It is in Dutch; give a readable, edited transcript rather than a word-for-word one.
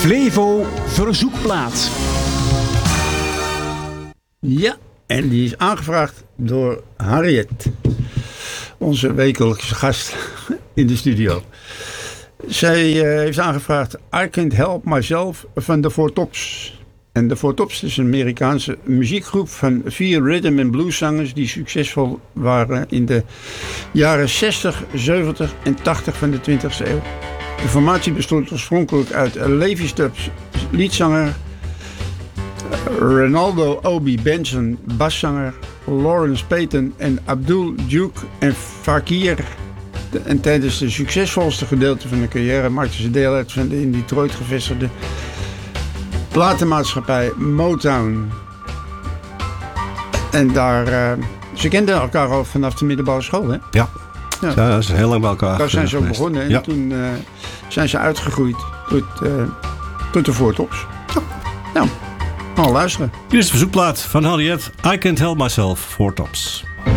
Flevo verzoekplaat. Ja, en die is aangevraagd door Harriet, onze wekelijkse gast in de studio. Zij heeft aangevraagd I Can't Help Myself van de Four Tops. En de Four Tops is een Amerikaanse muziekgroep van 4 rhythm and blues zangers die succesvol waren in de jaren 60, 70 en 80 van de 20e eeuw. De formatie bestond oorspronkelijk uit Levi Stubbs, liedzanger, Renaldo Obi Benson, baszanger, Lawrence Payton en Abdul Duke en Fakir. En tijdens de succesvolste gedeelte van de carrière maakten ze deel uit van de in Detroit gevestigde platenmaatschappij Motown. En daar, ze kenden elkaar al vanaf de middelbare school, hè? Ja. Ja, ze zijn heel lang bij elkaar. Daar zijn ze ook begonnen en toen zijn ze uitgegroeid tot de Four Tops. Nou, luisteren. Hier is de verzoekplaat van Harriet. I Can't Help Myself, Four Tops.